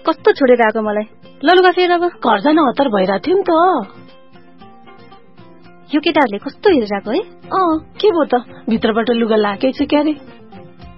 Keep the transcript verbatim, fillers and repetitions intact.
कस्तो छोडेर आएको मलाई। ल लुगा फेर अब। घर जान हतार भइरहेको थियो नि त। यो केटाहरूले कस्तो हेरिरहेको है। अँ के भयो त भित्रबाट लुगा लाकै छ क्यारे।